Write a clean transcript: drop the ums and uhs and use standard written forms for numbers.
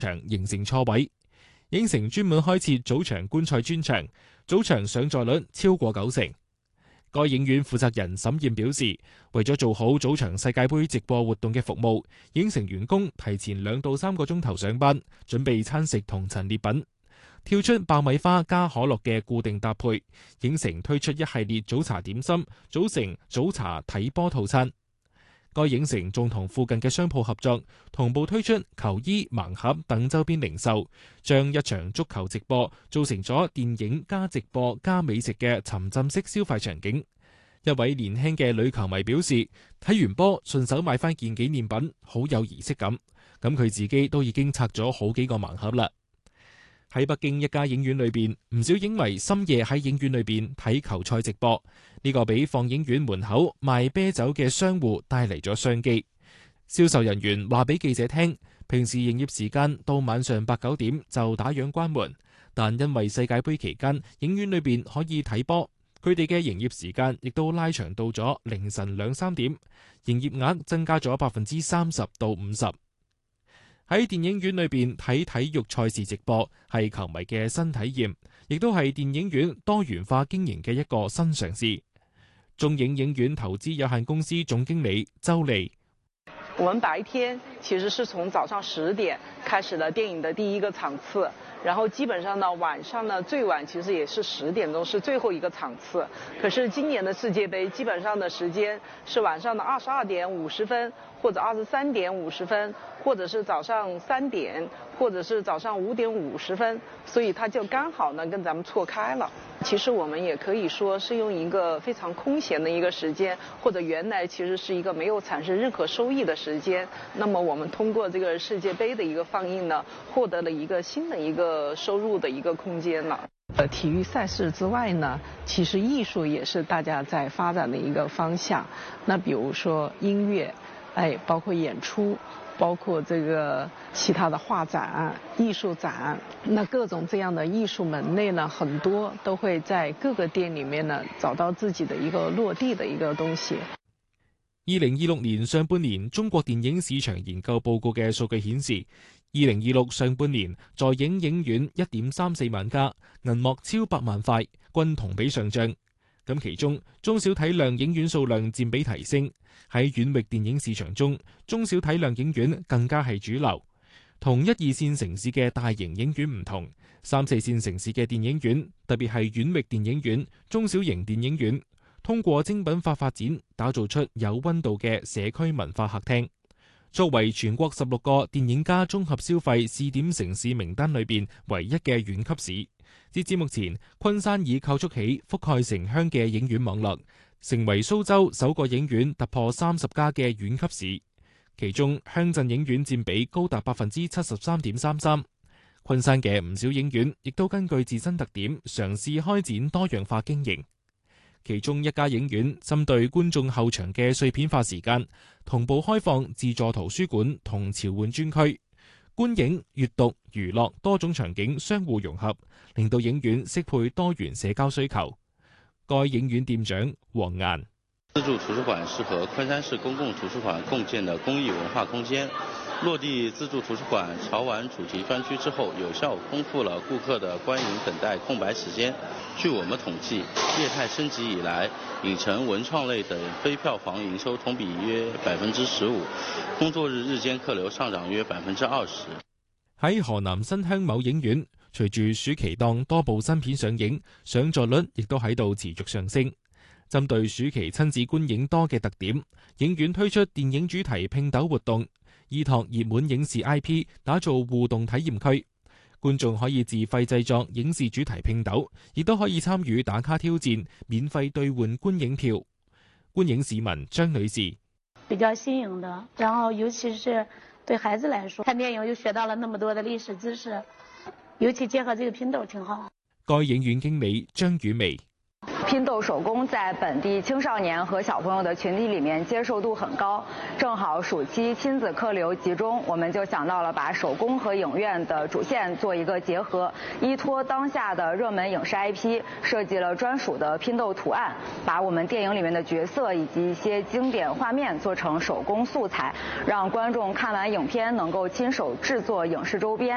場形成錯位。影城專門開設早場觀賽專場，早場上座率超過90%。該影院負責人沈燕表示，為咗做好早場世界盃直播活動嘅服務，影城員工提前2到3個鐘頭上班，準備餐食同陳列品。跳出爆米花加可樂嘅固定搭配，影城推出一系列早茶點心，組成早茶睇波套餐。該影城仲同附近嘅商鋪合作，同步推出球衣、盲盒等周邊零售，將一場足球直播做成咗電影加直播加美食嘅沉浸式消費場景。一位年輕嘅女球迷表示，睇完波順手買翻件紀念品，好有儀式感。咁佢自己都已經拆咗好幾個盲盒啦。喺北京一家影院裏邊，唔少影迷深夜喺影院裏邊睇球賽直播，呢個俾放映院門口賣啤酒嘅商戶帶嚟咗商機。銷售人員話俾記者聽，平時營業時間到晚上8、9點就打烊關門，但因為世界盃期間影院裏邊可以睇波，佢哋嘅營業時間亦都拉長到咗凌晨2、3點，營業額增加咗30%到50%。喺電影院裏邊睇體育賽事直播係球迷嘅新體驗，亦都係電影院多元化經營嘅一個新嘗試。中影影院投資有限公司總經理周麗： 我們白天其實是從早上10點開始了電影的第一個場次，然後基本上呢晚上呢最晚其實也是10點鐘是最後一個場次。可是今年的世界盃基本上的時間是晚上的22點50分，或者23點50分，或者是早上3點，或者是早上5點50分，所以它就剛好呢跟咱們錯開了。其實我們也可以說是用一個非常空閒的一個時間，或者原來其實是一個沒有產生任何收益的時間，那麼我們通過這個世界盃的一個放映呢，獲得了一個新的一個收入的一個空間了。體育賽事之外呢，其實藝術也是大家在發展的一個方向。那比如說音樂，包括演出，包括這個其他的畫展、藝術展，那各種這樣的藝術門類呢，很多都會在各個店裏面呢找到自己的一個落地的一個東西。 2026年上半年中國電影市場研究報告嘅數據顯示，2026上半年在影影院1.34萬家，銀幕超100萬塊，均同比上漲。咁其中中小體量影院數量佔比提升，喺院域電影市場中，中小體量影院更加係主流。同1、2線城市嘅大型影院唔同，3、4線城市嘅電影院，特別係院域電影院、中小型電影院，通過精品化發展，打造出有溫度嘅社區文化客廳。作為全國16個電影家綜合消費試點城市名單裏邊唯一嘅縣級市，截至目前，昆山已構築起覆蓋城鄉嘅影院網絡，成為蘇州首個影院突破30家嘅縣級市。其中鄉鎮影院佔比高達73.33%。昆山嘅唔少影院亦都根據自身特點嘗試開展多樣化經營。其中一家影院針對觀眾後場嘅碎片化時間，同步開放自助圖書館同召喚專區，觀影、閱讀、娛樂多種場景相互融合，令到影院適配多元社交需求。該影院店長黃岩： 自助圖書館是和昆山市公共圖書館共建的公益文化空間。落地自助圖書館潮玩主題專區之後，有效豐富了顧客的觀影等待空白時間。據我們統計，業態升級以來，影城文創類等非票房營收同比約15%，工作日日間客流上漲約20%。 喺河南新鄉某影院，隨住暑期檔多部新片上映，上座率亦都喺度持續上升。針對暑期親子觀影多嘅特點，影院推出電影主題拼斗活動，依託熱門影視 IP 打造互動體驗區，觀眾可以自費製作影視主題拼斗，亦都可以參與打卡挑戰，免費兌換觀影票。觀影市民張女士： 比較新穎的，然後尤其是對孩子來說，看電影又學到了那麼多的歷史知識，尤其結合這個拼斗挺好。 該影院經理張雨薇： 拼斗手工在本地青少年和小朋友的群體裡面接受度很高，正好暑期親子客流集中，我們就想到了把手工和影院的主線做一個結合，依託當下的熱門影視 IP， 設計了專屬的拼斗圖案，把我們電影裡面的角色以及一些經典畫面做成手工素材，讓觀眾看完影片能夠親手製作影視周邊。